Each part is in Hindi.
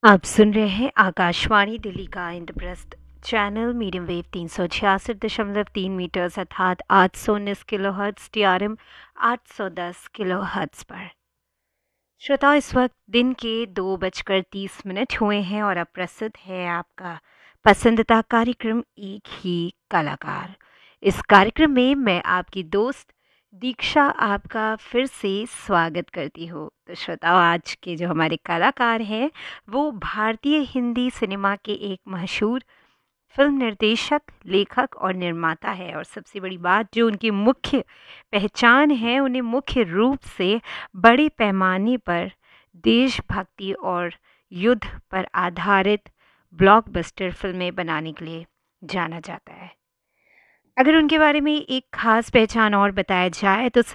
आप सुन रहे हैं आकाशवाणी दिल्ली का Indraprastha channel medium wave 366.3 metres अर्थात 819 किलोहर्ट्ज़ TRM 810 किलोहर्ट्ज़ पर। श्रोताओ, इस वक्त दिन के 2:30 हुए हैं और अब प्रस्तुत है आपका पसंदीदा कार्यक्रम एक ही कलाकार। इस कार्यक्रम में मैं आपकी दोस्त दीक्षा आपका फिर से स्वागत करती हूँ। तो श्रोताओ, आज के जो हमारे कलाकार हैं वो भारतीय हिंदी सिनेमा के एक मशहूर फिल्म निर्देशक, लेखक और निर्माता है। और सबसे बड़ी बात, जो उनकी मुख्य पहचान है, उन्हें मुख्य रूप से बड़े पैमाने पर देशभक्ति और युद्ध पर आधारित ब्लॉकबस्टर फिल्में बनाने के लिए जाना जाता है। अगर उनके बारे में एक खास पहचान और बताया जाए तो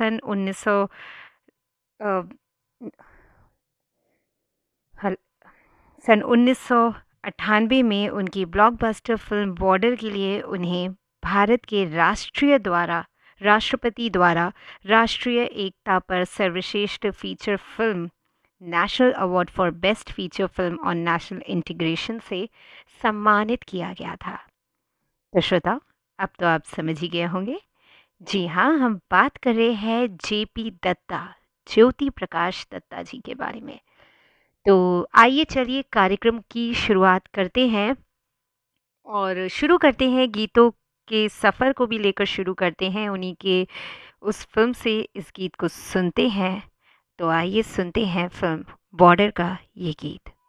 अ, हल सन 1998 में उनकी ब्लॉकबस्टर फिल्म बॉर्डर के लिए उन्हें भारत के राष्ट्रपति द्वारा राष्ट्रीय एकता पर सर्वश्रेष्ठ feature film national award for best feature film on national integration से सम्मानित किया गया था। तो श्रोता, अब तो आप समझ ही गए होंगे। जी हाँ, हम बात कर रहे हैं JP दत्ता, ज्योति प्रकाश दत्ता जी के बारे में। तो आइए चलिए कार्यक्रम की शुरुआत करते हैं और शुरू करते हैं गीतों के सफ़र को भी लेकर शुरू करते हैं, उन्हीं के उस फिल्म से इस गीत को सुनते हैं। तो आइए सुनते हैं फिल्म बॉर्डर का ये गीत।